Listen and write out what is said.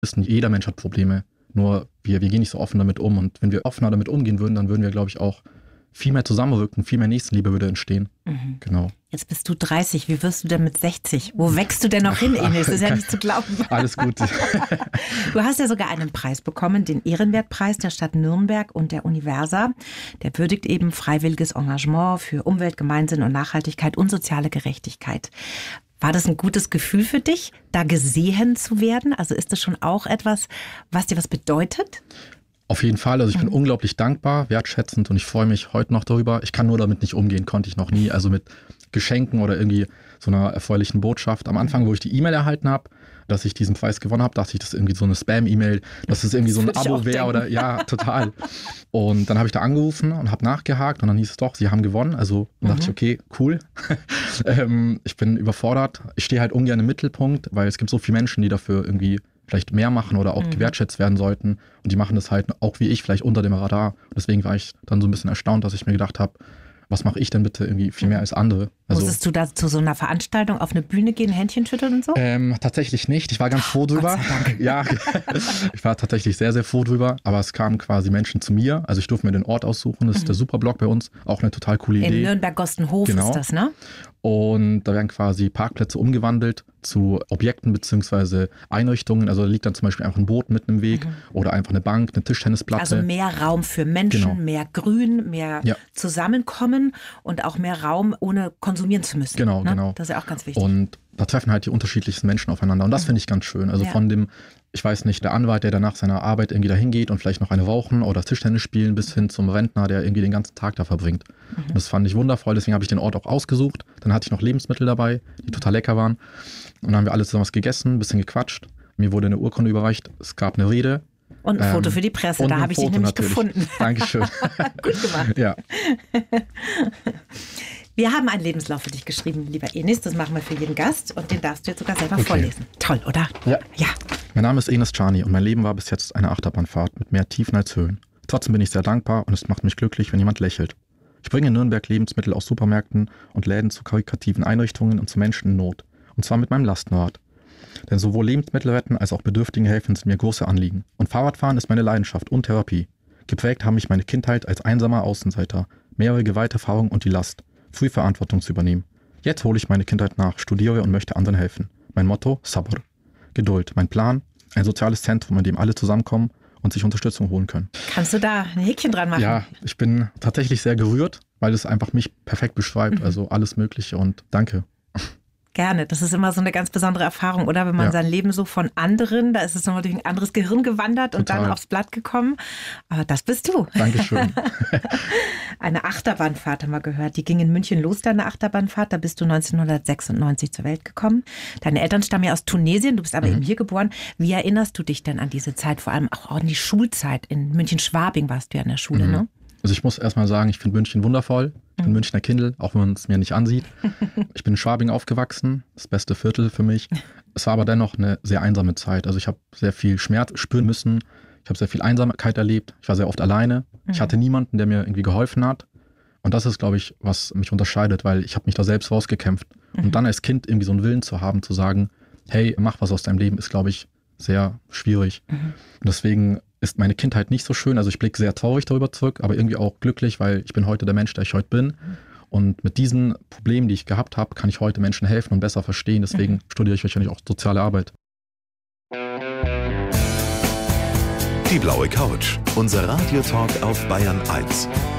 Jeder Mensch hat Probleme, nur wir gehen nicht so offen damit um. Und wenn wir offener damit umgehen würden, dann würden wir, glaube ich, auch viel mehr zusammenrücken, viel mehr Nächstenliebe würde entstehen. Genau. Jetzt bist du 30, wie wirst du denn mit 60? Wo wächst du denn noch hin, Enis? Das ist ja nicht zu glauben. Alles gut. Du hast ja sogar einen Preis bekommen, den Ehrenwertpreis der Stadt Nürnberg und der Universa. Der würdigt eben freiwilliges Engagement für Umwelt, Gemeinsinn und Nachhaltigkeit und soziale Gerechtigkeit. War das ein gutes Gefühl für dich, da gesehen zu werden? Also ist das schon auch etwas, was dir was bedeutet? Auf jeden Fall. Also ich bin unglaublich dankbar, wertschätzend und ich freue mich heute noch darüber. Ich kann nur damit nicht umgehen, konnte ich noch nie. Also mit Geschenken oder irgendwie so einer erfreulichen Botschaft. Am Anfang, wo ich die E-Mail erhalten habe, dass ich diesen Preis gewonnen habe, dachte ich, das ist irgendwie so eine Spam-E-Mail, dass es irgendwie so ein Abo wäre oder ja, total. Und dann habe ich da angerufen und habe nachgehakt und dann hieß es doch, sie haben gewonnen. Also dachte ich, okay, cool. Ich bin überfordert. Ich stehe halt ungern im Mittelpunkt, weil es gibt so viele Menschen, die dafür irgendwie vielleicht mehr machen oder auch gewertschätzt werden sollten. Und die machen das halt auch wie ich, vielleicht unter dem Radar. Und deswegen war ich dann so ein bisschen erstaunt, dass ich mir gedacht habe, was mache ich denn bitte irgendwie viel mehr als andere? Also, musstest du da zu so einer Veranstaltung auf eine Bühne gehen, Händchen schütteln und so? Tatsächlich nicht. Ich war ganz froh drüber. Gott sei Dank. Ja, ich war tatsächlich sehr, sehr froh drüber. Aber es kamen quasi Menschen zu mir. Also ich durfte mir den Ort aussuchen. Das ist der Superblock bei uns. Auch eine total coole Idee. In Nürnberg-Gostenhof ist das, ne? Und da werden quasi Parkplätze umgewandelt zu Objekten bzw. Einrichtungen. Also da liegt dann zum Beispiel einfach ein Boot mitten im Weg oder einfach eine Bank, eine Tischtennisplatte. Also mehr Raum für Menschen, mehr Grün, mehr Zusammenkommen und auch mehr Raum, ohne konsumieren zu müssen. Genau, ne? genau. Das ist ja auch ganz wichtig. Und da treffen halt die unterschiedlichsten Menschen aufeinander. Und das finde ich ganz schön. Also von dem, ich weiß nicht, der Anwalt, der danach seiner Arbeit irgendwie dahin geht und vielleicht noch eine rauchen oder Tischtennis spielen, bis hin zum Rentner, der irgendwie den ganzen Tag da verbringt. Und das fand ich wundervoll, deswegen habe ich den Ort auch ausgesucht. Dann hatte ich noch Lebensmittel dabei, die total lecker waren. Und dann haben wir alle zusammen was gegessen, ein bisschen gequatscht. Mir wurde eine Urkunde überreicht, es gab eine Rede. Und ein Foto für die Presse, da habe ich dich nämlich gefunden. Dankeschön. Gut gemacht. Ja. Wir haben einen Lebenslauf für dich geschrieben, lieber Enis. Das machen wir für jeden Gast und den darfst du jetzt sogar selber vorlesen. Toll, oder? Ja. Ja. Mein Name ist Enis Czarny und mein Leben war bis jetzt eine Achterbahnfahrt mit mehr Tiefen als Höhen. Trotzdem bin ich sehr dankbar und es macht mich glücklich, wenn jemand lächelt. Ich bringe in Nürnberg Lebensmittel aus Supermärkten und Läden zu karitativen Einrichtungen und zu Menschen in Not. Und zwar mit meinem Lastenrad. Denn sowohl Lebensmittel retten als auch Bedürftigen helfen sind mir große Anliegen. Und Fahrradfahren ist meine Leidenschaft und Therapie. Geprägt haben mich meine Kindheit als einsamer Außenseiter, mehrere Gewalterfahrungen und die Last, früh Verantwortung zu übernehmen. Jetzt hole ich meine Kindheit nach, studiere und möchte anderen helfen. Mein Motto, Sabr. Geduld. Mein Plan, ein soziales Zentrum, in dem alle zusammenkommen und sich Unterstützung holen können. Kannst du da ein Häkchen dran machen? Ja, ich bin tatsächlich sehr gerührt, weil es einfach mich perfekt beschreibt. Also alles Mögliche und danke. Gerne. Das ist immer so eine ganz besondere Erfahrung, oder? Wenn man sein Leben so von anderen, da ist es nochmal durch ein anderes Gehirn gewandert und dann aufs Blatt gekommen. Aber das bist du. Dankeschön. Eine Achterbahnfahrt haben wir gehört. Die ging in München los, deine Achterbahnfahrt. Da bist du 1996 zur Welt gekommen. Deine Eltern stammen ja aus Tunesien, du bist aber eben hier geboren. Wie erinnerst du dich denn an diese Zeit, vor allem auch an die Schulzeit? In München-Schwabing warst du ja in der Schule, ne? Also ich muss erstmal sagen, ich finde München wundervoll. Ich bin Münchner Kindl, auch wenn man es mir nicht ansieht. Ich bin in Schwabing aufgewachsen, das beste Viertel für mich. Es war aber dennoch eine sehr einsame Zeit. Also ich habe sehr viel Schmerz spüren müssen. Ich habe sehr viel Einsamkeit erlebt. Ich war sehr oft alleine. Ich hatte niemanden, der mir irgendwie geholfen hat. Und das ist, glaube ich, was mich unterscheidet, weil ich habe mich da selbst rausgekämpft. Und dann als Kind irgendwie so einen Willen zu haben, zu sagen, hey, mach was aus deinem Leben, ist, glaube ich, sehr schwierig. Und deswegen ist meine Kindheit nicht so schön. Also ich blicke sehr traurig darüber zurück, aber irgendwie auch glücklich, weil ich bin heute der Mensch, der ich heute bin. Und mit diesen Problemen, die ich gehabt habe, kann ich heute Menschen helfen und besser verstehen. Deswegen studiere ich wahrscheinlich auch soziale Arbeit. Die blaue Couch, unser Radiotalk auf Bayern 1.